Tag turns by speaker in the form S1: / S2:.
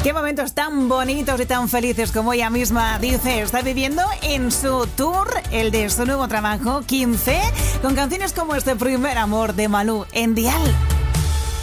S1: Qué momentos tan bonitos y tan felices, como ella misma dice, está viviendo en su tour, el de su nuevo trabajo, 15, con canciones como este Primer Amor de Malú en Dial.